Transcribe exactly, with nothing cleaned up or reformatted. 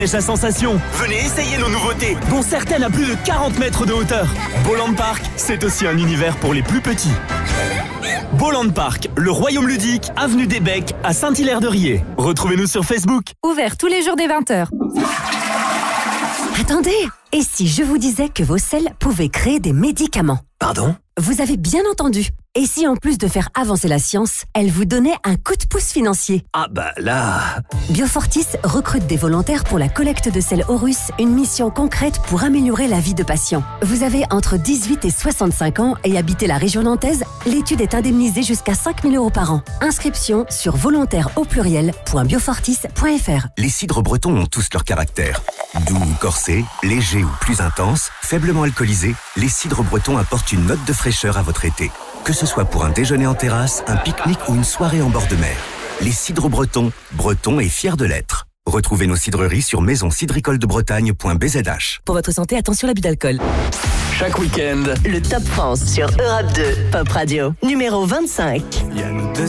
La sensation. Venez essayer nos nouveautés, dont certaines à plus de quarante mètres de hauteur. Boland Park, c'est aussi un univers pour les plus petits. Boland Park, le royaume ludique, avenue des Becs, à Saint-Hilaire-de-Riez. Retrouvez-nous sur Facebook. Ouvert tous les jours dès vingt heures. Attendez, et si je vous disais que vos selles pouvaient créer des médicaments? Pardon? Vous avez bien entendu. Et si en plus de faire avancer la science, elle vous donnait un coup de pouce financier? Ah bah là... Biofortis recrute des volontaires pour la collecte de sels Horus, une mission concrète pour améliorer la vie de patients. Vous avez entre dix-huit et soixante-cinq ans et habitez la région nantaise, l'étude est indemnisée jusqu'à cinq mille euros par an. Inscription sur volontaire au pluriel point biofortis point f r. Les cidres bretons ont tous leur caractère. Doux ou corsés, légers ou plus intenses, faiblement alcoolisés, les cidres bretons apportent une note de fraîcheur à votre été. Que ce soit pour un déjeuner en terrasse, un pique-nique ou une soirée en bord de mer. Les cidres bretons, bretons et fiers de l'être. Retrouvez nos cidreries sur maison cidricole de bretagne point b z h. Pour votre santé, attention à l'abus d'alcool. Chaque week-end, le Top France sur Europe deux, Pop Radio, numéro vingt-cinq. il y a nos deux